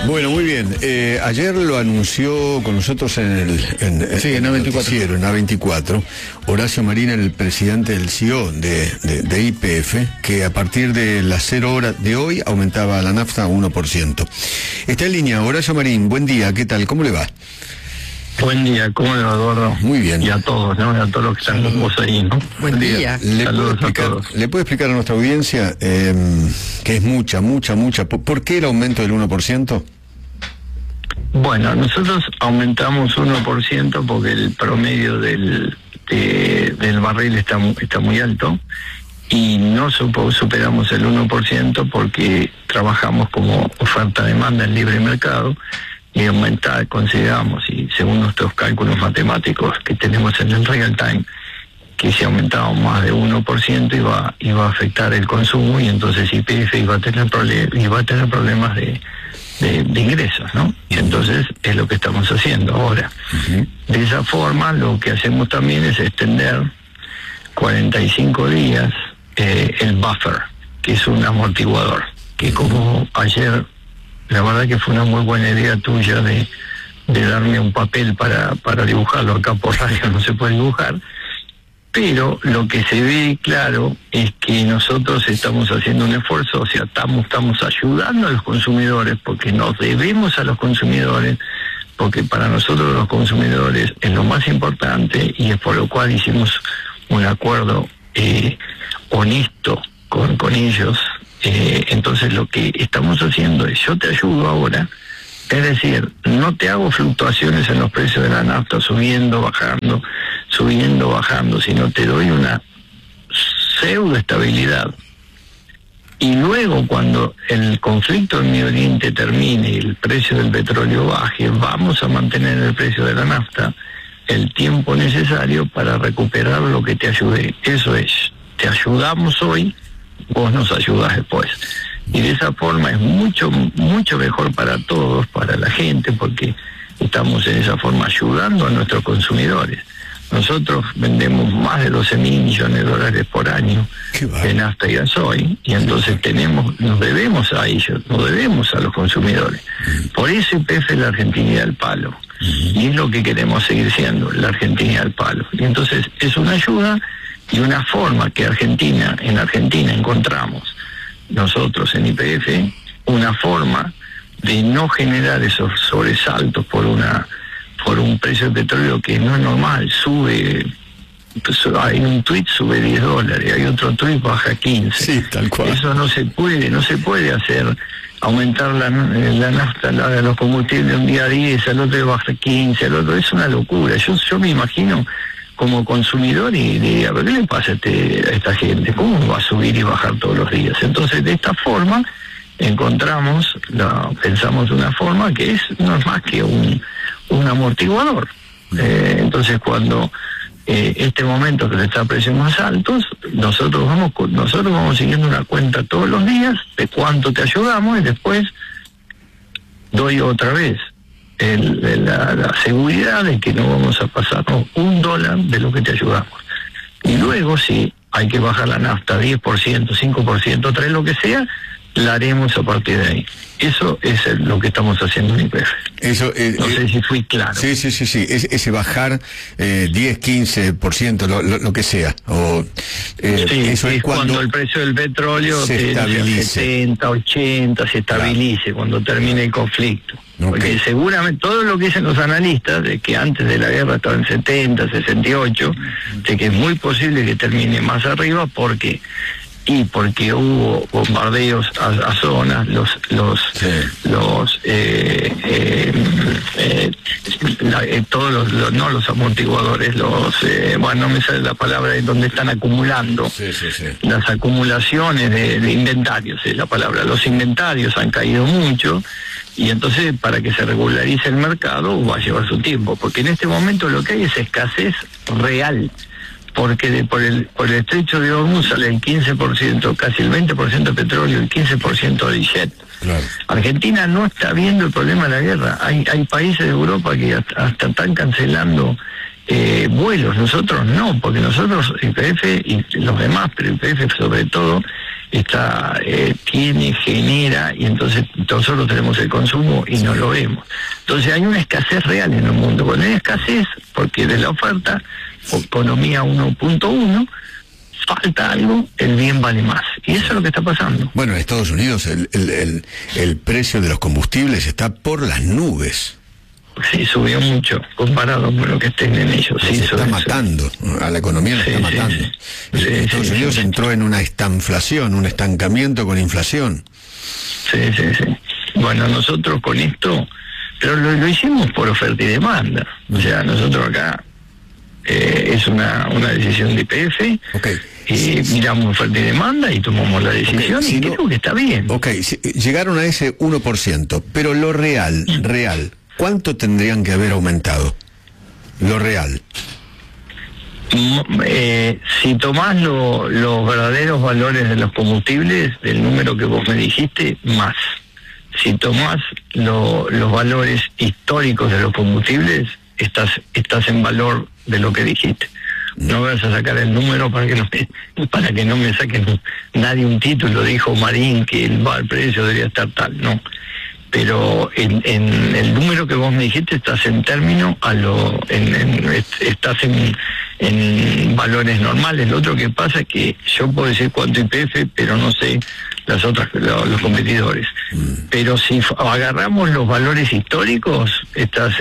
Bueno, muy bien. Ayer lo anunció con nosotros en A24, en A24, Horacio Marín, el presidente del CEO de YPF, que a partir de las 0 horas de hoy aumentaba la nafta a 1%. Está en línea Horacio Marín, buen día, ¿qué tal? ¿Cómo le va? Buen día, ¿cómo le va, Eduardo? Muy bien. Y a todos, ¿no? Y a todos los que están con vos ahí, ¿no? Buen día. ¿Le puede explicar a nuestra audiencia, que es mucha, por qué el aumento del 1%? Bueno, nosotros aumentamos 1% porque el promedio del barril está muy alto y no superamos el 1% porque trabajamos como oferta-demanda en libre mercado y consideramos, y según nuestros cálculos matemáticos que tenemos en el real time, que si aumentaba más de 1% iba a afectar el consumo y entonces YPF iba a tener problemas de ingresos, ¿no? Y entonces es lo que estamos haciendo ahora. De esa forma lo que hacemos también es extender 45 días el buffer, que es un amortiguador, que como ayer, la verdad que fue una muy buena idea tuya de darme un papel para dibujarlo. Acá por radio no se puede dibujar, pero lo que se ve claro es que nosotros estamos haciendo un esfuerzo, o sea, estamos ayudando a los consumidores, porque nos debemos a los consumidores, porque para nosotros los consumidores es lo más importante y es por lo cual hicimos un acuerdo honesto con ellos. Entonces lo que estamos haciendo es, yo te ayudo ahora, es decir, no te hago fluctuaciones en los precios de la nafta, subiendo, bajando, sino te doy una pseudo estabilidad. Y luego cuando el conflicto en Medio Oriente termine y el precio del petróleo baje, vamos a mantener el precio de la nafta el tiempo necesario para recuperar lo que te ayudé. Eso es, te ayudamos hoy, vos nos ayudás después. Y de esa forma es mucho mejor para todos, para la gente, porque estamos en esa forma ayudando a nuestros consumidores. Nosotros vendemos más de 12.000 millones de dólares por año de nafta y gasoil, y entonces nos debemos a ellos, nos debemos a los consumidores. Por eso YPF es la Argentina al palo, y es lo que queremos seguir siendo, la Argentina al palo. Y entonces es una ayuda y una forma que en Argentina encontramos nosotros en YPF, una forma de no generar esos sobresaltos por un precio de petróleo que no es normal, hay un tuit sube $10, hay otro tuit baja 15. Sí, tal cual. Eso no se puede hacer, aumentar la nafta, los combustibles un día 10, al otro baja 15, al otro, es una locura. Yo me imagino como consumidor y diría, ¿pero qué le pasa a esta gente? ¿Cómo va a subir y bajar todos los días? Entonces, de esta forma, pensamos una forma que no es más que un amortiguador. Entonces, cuando este momento que está a precios más altos, nosotros vamos siguiendo una cuenta todos los días de cuánto te ayudamos y después doy otra vez la seguridad de que no vamos a pasarnos $1 de lo que te ayudamos. Y luego, si hay que bajar la nafta 10%, 5%, 3%, lo que sea, la haremos a partir de ahí. Eso es lo que estamos haciendo en YPF. Eso, no sé si fui claro. Sí. Ese bajar 10, 15%, lo que sea. Eso es cuando el precio del petróleo se estabilice. 70, 80, se estabilice, claro, cuando termine el conflicto. Okay. Porque seguramente todo lo que dicen los analistas, de que antes de la guerra estaba en 70, 68, de que es muy posible que termine más arriba, porque hubo bombardeos a zonas, todos los amortiguadores, no me sale la palabra, donde están acumulando, las acumulaciones de inventarios, es la palabra, los inventarios han caído mucho, y entonces para que se regularice el mercado va a llevar su tiempo, porque en este momento lo que hay es escasez real, porque por el estrecho de Hormuz sale el 15%, casi el 20% de petróleo, el 15% de jet. Claro. Argentina no está viendo el problema de la guerra. Hay países de Europa que hasta están cancelando vuelos. Nosotros no, porque nosotros, YPF y los demás, pero YPF sobre todo, genera, y entonces nosotros tenemos el consumo y no lo vemos. Entonces hay una escasez real en el mundo. Cuando hay escasez, porque de la oferta, economía 1.1, falta algo, el bien vale más. Y eso es lo que está pasando. Bueno, en Estados Unidos el precio de los combustibles está por las nubes. Sí, subió mucho comparado con lo que estén en ellos. Sí, se está matando, a la economía la está matando. Estados Unidos entró en una estanflación, un estancamiento con inflación. Sí. Bueno, nosotros con esto, pero lo hicimos por oferta y demanda. O sea, nosotros acá es una decisión de IPF. Okay. Y miramos oferta y demanda y tomamos la decisión, y creo que está bien. Llegaron a ese 1%, pero lo real, ¿cuánto tendrían que haber aumentado? Lo real. Si tomás los verdaderos valores de los combustibles, del número que vos me dijiste, más. Si tomás los valores históricos de los combustibles, estás en valor de lo que dijiste. No vas a sacar el número para que no me saquen nadie un título. Dijo Marín que el precio debería estar tal, no. Pero en el número que vos me dijiste estás en término estás en valores normales. Lo otro que pasa es que yo puedo decir cuánto IPF, pero no sé los competidores. Pero si agarramos los valores históricos, estás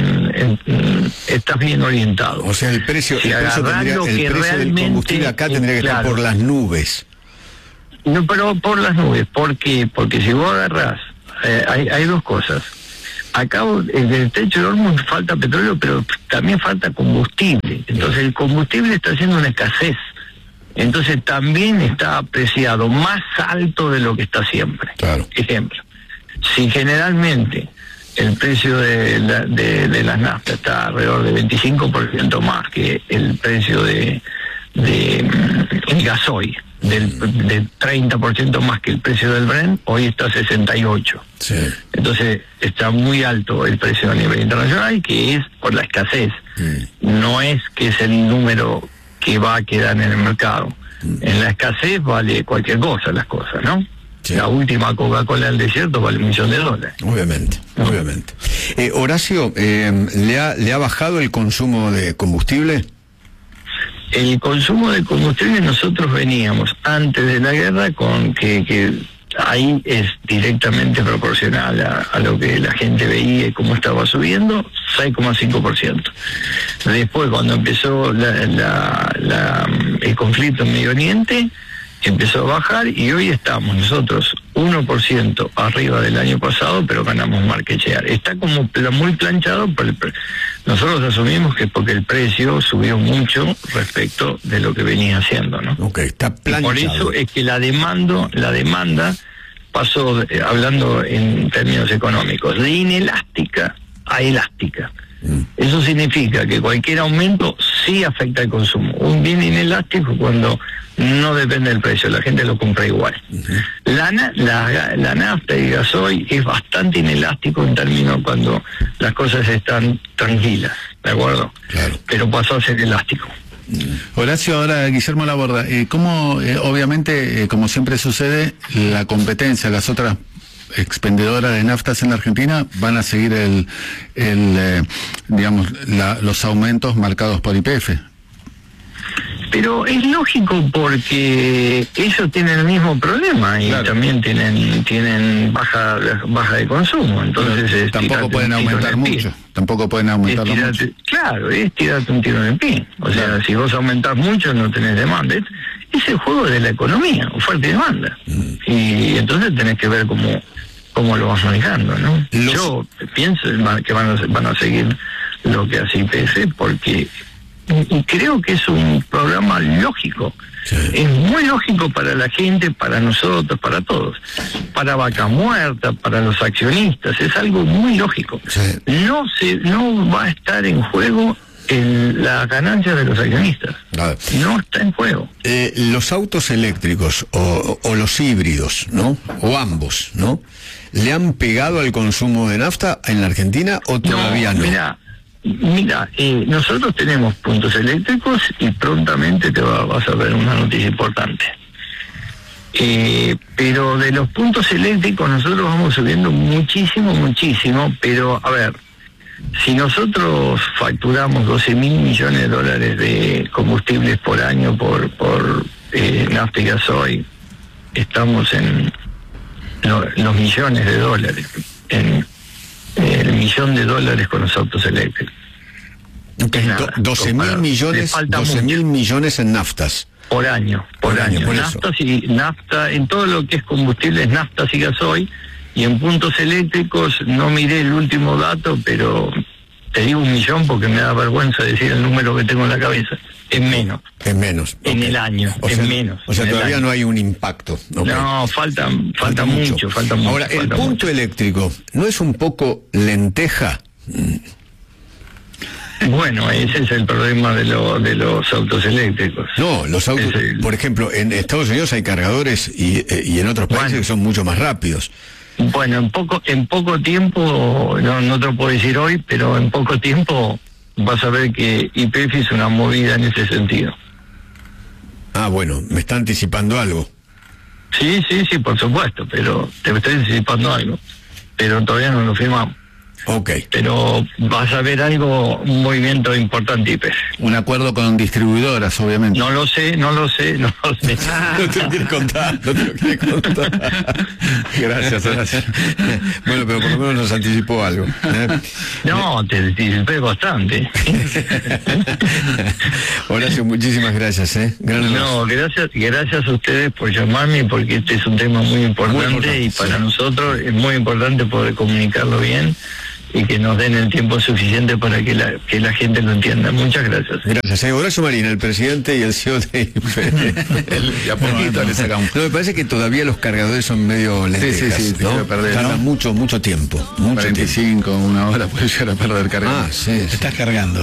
bien orientado. O sea, el precio del combustible acá tendría que estar por las nubes. No, pero por las nubes. ¿Por qué? Porque si vos agarrás, hay dos cosas. Acá en el techo de Hormuz falta petróleo, pero también falta combustible. Entonces el combustible está haciendo una escasez. Entonces también está apreciado más alto de lo que está siempre. Claro. Ejemplo, si generalmente el precio de las naftas está alrededor de 25% más que el precio de el gasoil, del 30% más que el precio del Brent, hoy está a 68. Sí. Entonces está muy alto el precio a nivel internacional, que es por la escasez. No es que es el número que va a quedar en el mercado. En la escasez vale cualquier cosa las cosas, ¿no? Sí. La última Coca-Cola del desierto vale $1.000.000. Obviamente. Horacio, ¿le ha bajado el consumo de combustible? El consumo de combustible, nosotros veníamos antes de la guerra con que ahí es directamente proporcional a lo que la gente veía y cómo estaba subiendo, 6,5%. Después, cuando empezó el conflicto en Medio Oriente, empezó a bajar, y hoy estamos nosotros 1% arriba del año pasado, pero ganamos market share. Está como muy planchado, nosotros asumimos que es porque el precio subió mucho respecto de lo que venía haciendo, ¿no? Está planchado. Por eso es que la demanda pasó, hablando en términos económicos, de inelástica a elástica. Eso significa que cualquier aumento sí afecta al consumo. Un bien inelástico cuando no depende del precio, la gente lo compra igual. La nafta y el gasoil es bastante inelástico en términos cuando las cosas están tranquilas, ¿de acuerdo? Claro. Pero pasó a ser elástico. Horacio, ahora Guillermo Laborda, ¿cómo, obviamente, como siempre sucede, la competencia, las otras expendedoras de naftas en la Argentina van a seguir los aumentos marcados por YPF? Pero es lógico, porque ellos tienen el mismo problema y claro, también tienen baja de consumo, entonces tampoco pueden aumentar mucho. Tampoco pueden aumentarlo mucho. Claro, es tirarte un tiro en el pie. O sea, si vos aumentás mucho no tenés demanda. Es el juego de la economía, oferta y demanda. Y entonces tenés que ver cómo lo vas manejando, ¿no? Yo pienso que van a seguir lo que hace IPF, porque y creo que es un programa lógico. Sí. Es muy lógico para la gente, para nosotros, para todos. Para Vaca Muerta, para los accionistas, es algo muy lógico. Sí. No va a estar en juego las ganancias de los accionistas. No está en juego. Los autos eléctricos o los híbridos, ¿no? O ambos, ¿no? ¿Le han pegado al consumo de nafta en la Argentina o todavía no? Mira, nosotros tenemos puntos eléctricos y prontamente vas a ver una noticia importante. Pero de los puntos eléctricos nosotros vamos subiendo muchísimo, pero a ver, si nosotros facturamos 12.000 millones de dólares de combustibles por año por nafta y gasoil, estamos en los millones de dólares, en el millón de dólares con los autos eléctricos. 12.000 millones en naftas. Por año. Nafta, en todo lo que es combustibles, naftas y gasoil, y en puntos eléctricos, no miré el último dato, pero te digo 1 millón porque me da vergüenza decir el número que tengo en la cabeza. Es menos. Es menos. En el año, menos. O sea, todavía no hay un impacto. Okay. No, falta mucho. Ahora, el punto eléctrico, ¿no es un poco lenteja? Bueno, ese es el problema de los autos eléctricos. No, los autos, por ejemplo, en Estados Unidos hay cargadores y en otros países que son mucho más rápidos. Bueno, en poco tiempo, no te lo puedo decir hoy, pero en poco tiempo vas a ver que YPF hizo una movida en ese sentido. Ah, bueno, me está anticipando algo. Sí, por supuesto, pero te estoy anticipando algo. Pero todavía no lo firmamos. Ok. Pero vas a ver algo, un movimiento importante YPF. Un acuerdo con distribuidoras, obviamente. No lo sé. No te lo quiere contar. Gracias. Bueno, pero por lo menos nos anticipó algo. No, te anticipé bastante. Horacio, muchísimas gracias. No, gracias a ustedes por llamarme, porque este es un tema muy importante y para nosotros es muy importante poder comunicarlo bien y que nos den el tiempo suficiente para que la gente lo entienda. Muchas gracias. Gracias. Horacio Marín, el presidente y el CEO de YPF. Ya poquito le sacamos. No, me parece que todavía los cargadores son medio lentejas, sí, ¿no? Tardan mucho tiempo. 45, 1 hora puede llegar a perder cargador. Sí. Estás cargando.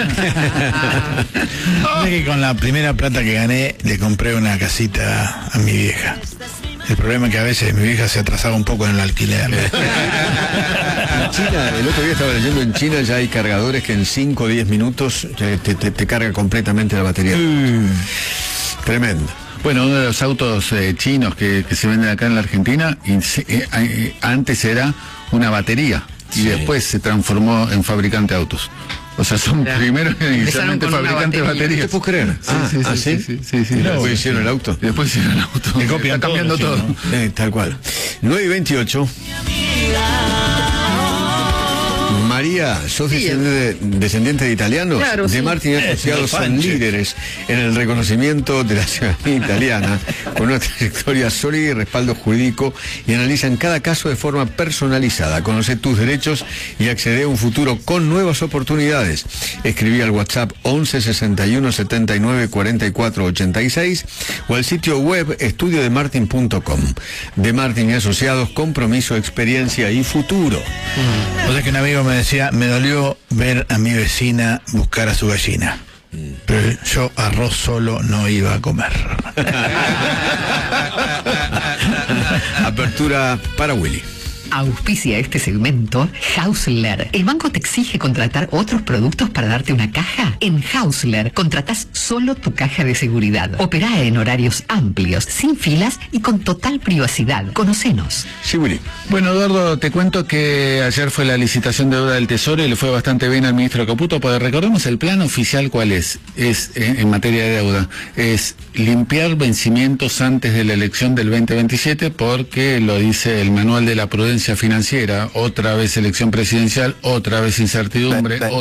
Que con la primera plata que gané le compré una casita a mi vieja. El problema es que a veces mi vieja se atrasaba un poco en el alquiler. En China, el otro día estaba leyendo, en China ya hay cargadores que en 5 o 10 minutos te carga completamente la batería. Tremendo. Bueno, uno de los autos chinos que se venden acá en la Argentina, antes era una batería y después se transformó en fabricante de autos. O sea, son primero inicialmente fabricantes de baterías. ¿Te puedo creer? Sí. Después hicieron el auto. Está cambiando todo. Tal cual. 9:28. María, sos descendiente de italianos. Claro, de Martin y Asociados son líderes en el reconocimiento de la ciudadanía italiana, con una trayectoria sólida y respaldo jurídico, y analizan cada caso de forma personalizada. Conoce tus derechos y accede a un futuro con nuevas oportunidades. Escribí al WhatsApp 11 61 79 44 86 o al sitio web estudiodemartin.com. De Martin y Asociados, compromiso, experiencia y futuro. O sea que un amigo me decía, me dolió ver a mi vecina buscar a su gallina, pero yo arroz solo no iba a comer. Apertura para Willy. Auspicia este segmento Hausler. ¿El banco te exige contratar otros productos para darte una caja? En Hausler contratás solo tu caja de seguridad. Operá en horarios amplios, sin filas y con total privacidad. Conocenos. Sí, Willy. Bueno, Eduardo, te cuento que ayer fue la licitación de deuda del Tesoro y le fue bastante bien al ministro Caputo, porque recordemos el plan oficial cuál es en materia de deuda, es limpiar vencimientos antes de la elección del 2027, porque lo dice el manual de la prudencia financiera, otra vez elección presidencial, otra vez incertidumbre,